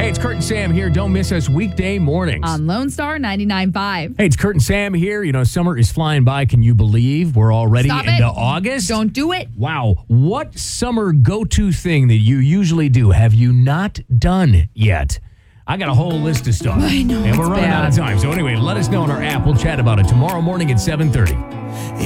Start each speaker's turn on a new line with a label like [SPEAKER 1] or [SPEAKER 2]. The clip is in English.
[SPEAKER 1] Hey, it's Kurt and Sam here. Don't miss us weekday mornings.
[SPEAKER 2] On Lone Star 99.5.
[SPEAKER 1] Hey, it's Kurt and Sam here. You know, summer is flying by. Can you believe we're already
[SPEAKER 2] Stop
[SPEAKER 1] into
[SPEAKER 2] it.
[SPEAKER 1] August?
[SPEAKER 2] Don't do it.
[SPEAKER 1] Wow. What summer go-to thing that you usually do have you not done yet? I got a whole list of stuff.
[SPEAKER 2] I know,
[SPEAKER 1] and we're
[SPEAKER 2] it's
[SPEAKER 1] running out of
[SPEAKER 2] bad.
[SPEAKER 1] time. So anyway, let us know on our app. We'll chat about it tomorrow morning at 7:30.